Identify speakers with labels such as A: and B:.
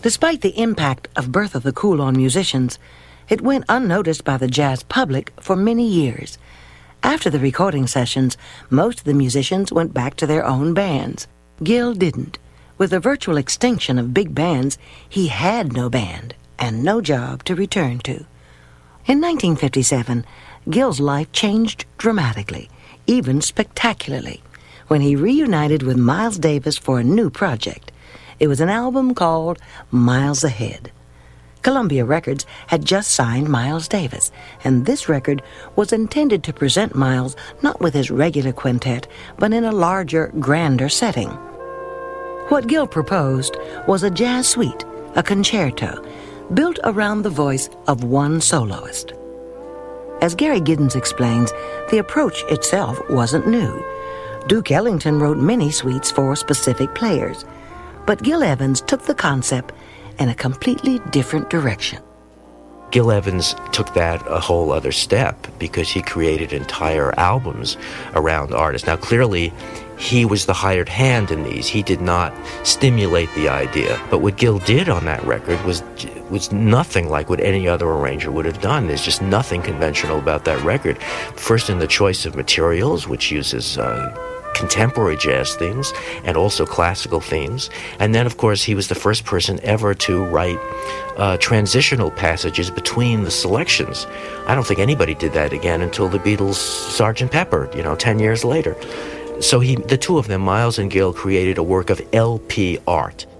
A: Despite the impact of Bertha the Cool on musicians, it went unnoticed by the jazz public for many years. After the recording sessions, most of the musicians went back to their own bands. Gil didn't. With the virtual extinction of big bands, he had no band and no job to return to. In 1957, Gil's life changed dramatically, even spectacularly, when he reunited with Miles Davis for a new project. It was an album called Miles Ahead. Columbia Records had just signed Miles Davis, and this record was intended to present Miles not with his regular quintet, but in a larger, grander setting. What Gil proposed was a jazz suite, a concerto, built around the voice of one soloist. As Gary Giddens explains, the approach itself wasn't new. Duke Ellington wrote many suites for specific players, but Gil Evans took the concept in a completely different direction.
B: Gil Evans took that a whole other step because he created entire albums around artists. Now, clearly, he was the hired hand in these. He did not stimulate the idea. But what Gil did on that record was nothing like what any other arranger would have done. There's just nothing conventional about that record. First, in the choice of materials, which uses contemporary jazz themes and also classical themes. And then, of course, he was the first person ever to write transitional passages between the selections. I don't think anybody did that again until the Beatles' Sgt. Pepper, 10 years later. So the two of them, Miles and Gil, created a work of LP art.